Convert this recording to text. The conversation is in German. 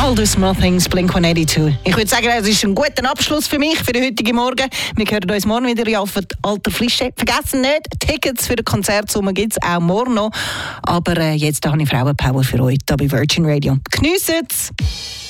All the Small Things, Blink-182. Ich würde sagen, es ist ein guter Abschluss für mich, für den heutigen Morgen. Wir hören uns morgen wieder in alter Frische. Vergessen nicht, Tickets für den Konzertsommer gibt es auch morgen noch. Aber jetzt habe ich Frauenpower für euch, hier bei Virgin Radio. Geniessen's!